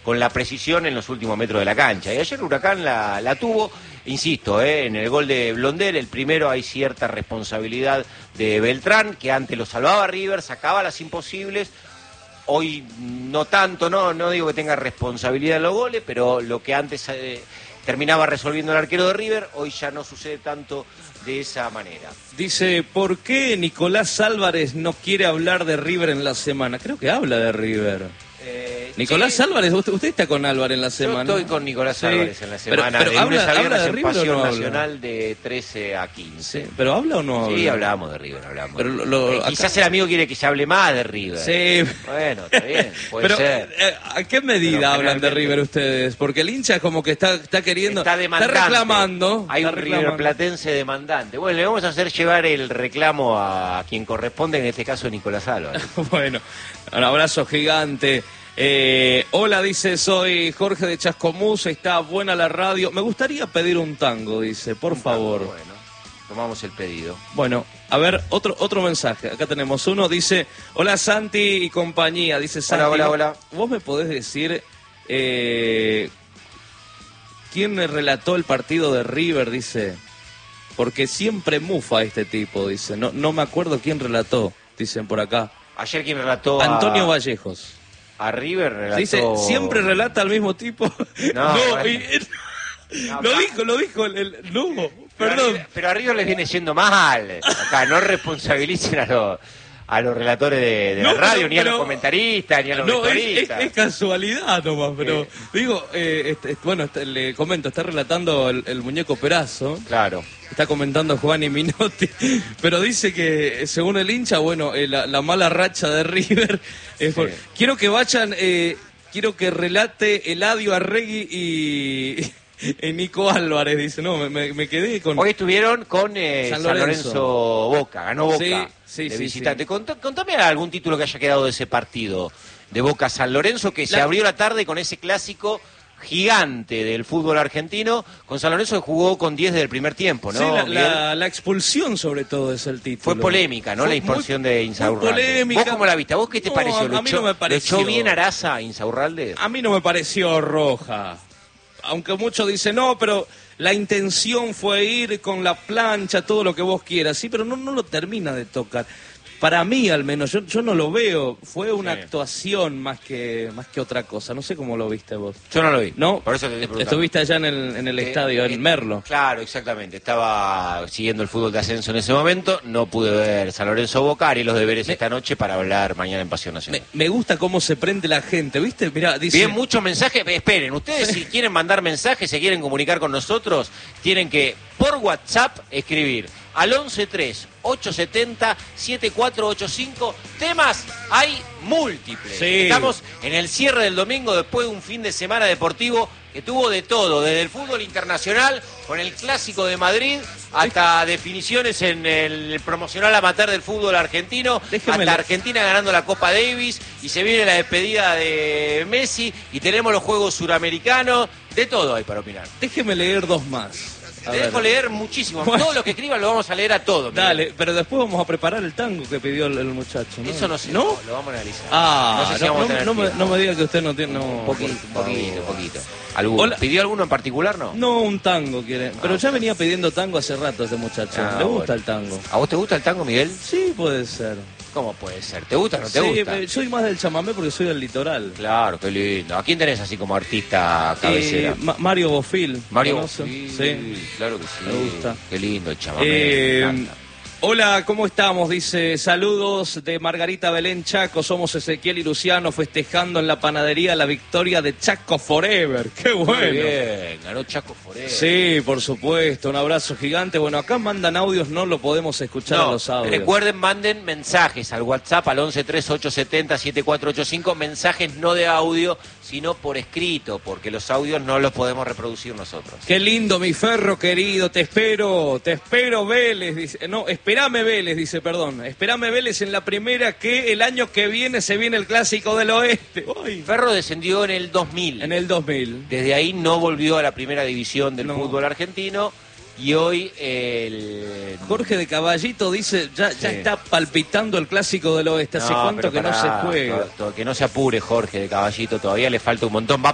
con la precisión en los últimos metros de la cancha. Y ayer Huracán la tuvo, insisto, en el gol de Blondel, el primero hay cierta responsabilidad de Beltrán, que antes lo salvaba River, sacaba las imposibles. Hoy no tanto, no digo que tenga responsabilidad en los goles, pero lo que antes terminaba resolviendo el arquero de River, hoy ya no sucede tanto de esa manera. Dice, ¿por qué Nicolás Álvarez no quiere hablar de River en la semana? Creo que habla de River. Nicolás sí. Álvarez, usted está con Álvarez en la semana. Yo estoy con Nicolás Álvarez en la semana. Pero de habla de en River Pasión o no Nacional de 13 a 15. Sí, ¿pero habla o no habla? Sí, hablábamos de River, hablamos. Pero quizás el amigo quiere que se hable más de River. Sí. Bueno, está bien, puede ser. ¿A qué medida hablan de River ustedes? Porque el hincha como que está queriendo... Está demandante. Está reclamando. Hay un River Platense demandante. Bueno, le vamos a hacer llevar el reclamo a quien corresponde, en este caso Nicolás Álvarez. Bueno, un abrazo gigante. Hola, dice, soy Jorge de Chascomús, está buena la radio. Me gustaría pedir un tango, dice, por favor. Bueno, tomamos el pedido. Bueno, a ver, otro mensaje. Acá tenemos uno, dice, hola Santi y compañía, dice Santi. Hola. ¿Vos me podés decir quién me relató el partido de River? Dice, porque siempre mufa este tipo, dice. No me acuerdo quién relató, dicen por acá. Ayer quien relató Antonio Vallejos. A River relató... Dice, siempre relata al mismo tipo. No, lo dijo el Lugo. Perdón. Pero a River les viene yendo mal. Acá no responsabilicen a los relatores de la radio, ni a los comentaristas, ni a los vestuaristas. Es casualidad nomás, pero digo, bueno, le comento, está relatando el muñeco Perazo. Claro. Está comentando Giovanni Minotti, pero dice que según el hincha, bueno, la mala racha de River es quiero que vayan, quiero que relate Eladio Arregui y Nico Álvarez, dice, no, me quedé con... Hoy estuvieron con San Lorenzo Boca, ganó Boca sí, de visitante. Sí. Contame algún título que haya quedado de ese partido de Boca San Lorenzo, que se abrió la tarde con ese clásico gigante del fútbol argentino, con San Lorenzo que jugó con 10 desde el primer tiempo, ¿no? Sí, la expulsión sobre todo es el título. Fue polémica, ¿no? La expulsión de Insaurralde. Polémica. ¿Vos cómo la viste? ¿A vos qué te pareció? A mí no me pareció. ¿Le echó bien Araza a Insaurralde? A mí no me pareció roja. Aunque muchos dicen, no, pero la intención fue ir con la plancha, todo lo que vos quieras. Sí, pero no lo termina de tocar. Para mí, al menos, yo no lo veo. Fue una actuación más que otra cosa. No sé cómo lo viste vos. Yo no lo vi. ¿No? Por eso te estoy preguntando. Estuviste allá en el estadio, en Merlo. Claro, exactamente. Estaba siguiendo el fútbol de ascenso en ese momento. No pude ver San Lorenzo Boca. Haré los deberes esta noche para hablar mañana en Pasión Nacional. Me gusta cómo se prende la gente, ¿viste? Mirá, dice... Bien, muchos mensajes. Esperen, ustedes si quieren mandar mensajes, se quieren comunicar con nosotros, tienen que por WhatsApp escribir al 11-3-870-7485. Temas hay múltiples. Sí. Estamos en el cierre del domingo después de un fin de semana deportivo que tuvo de todo, desde el fútbol internacional con el Clásico de Madrid hasta definiciones en el promocional amateur del fútbol argentino, hasta Argentina ganando la Copa Davis, y se viene la despedida de Messi y tenemos los Juegos Suramericanos, de todo hay para opinar. Déjeme leer dos más. Te dejo leer muchísimo. Todo lo que escriban lo vamos a leer a todo. Dale, pero después vamos a preparar el tango que pidió el muchacho, ¿no? Eso no sé, ¿no? Lo vamos a analizar. Ah, no sé si vamos a tener no me diga que usted no tiene... No, poquito. ¿Pidió alguno en particular, no? No, un tango quiere. Pero ya venía pidiendo tango hace rato ese muchacho. ¿Le gusta el tango? ¿A vos te gusta el tango, Miguel? Sí, puede ser. ¿Cómo puede ser? ¿Te gusta o no te gusta? Sí, soy más del chamamé porque soy del litoral. Claro, qué lindo. ¿A quién tenés así como artista cabecera? Mario Bofil. Mario Bofil, sí, claro que sí. Me gusta. Qué lindo el chamamé. Hola, ¿cómo estamos? Dice, saludos de Margarita Belén Chaco, somos Ezequiel y Luciano festejando en la panadería la victoria de Chaco Forever. ¡Qué bueno! Muy bien, ganó Chaco Forever. Sí, por supuesto, un abrazo gigante. Bueno, acá mandan audios, no lo podemos escuchar en los audios. Recuerden, manden mensajes al WhatsApp al 11-3870-7485, mensajes no de audio, sino por escrito, porque los audios no los podemos reproducir nosotros. Qué lindo, mi Ferro querido, te espero Vélez, dice, no, Esperame Vélez, dice, perdón. Esperame Vélez en la primera, que el año que viene se viene el Clásico del Oeste. Uy. Ferro descendió en el 2000. En el 2000. Desde ahí no volvió a la primera división del fútbol argentino. Y hoy el... Jorge de Caballito dice, ya está palpitando el Clásico del Oeste. ¿Hace cuánto que no se juega? Que no se apure Jorge de Caballito, todavía le falta un montón.